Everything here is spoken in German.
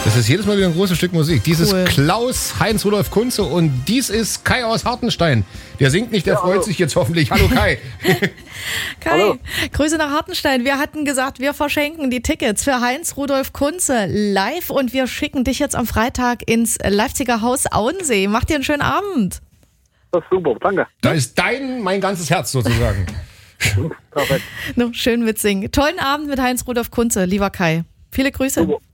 Das ist jedes Mal wieder ein großes Stück Musik. Dies ist Cool. Klaus Heinz Rudolf Kunze und dies ist Kai aus Hartenstein. Der singt nicht, der freut sich jetzt hoffentlich. Hallo Kai. Kai, Hallo. Grüße nach Hartenstein. Wir hatten gesagt, wir verschenken die Tickets für Heinz Rudolf Kunze live und wir schicken dich jetzt am Freitag ins Leipziger Haus Auensee. Mach dir einen schönen Abend. Das ist super, danke. Da ist mein ganzes Herz sozusagen. Perfekt. No, schön mitsingen. Tollen Abend mit Heinz Rudolf Kunze, lieber Kai. Viele Grüße. Super.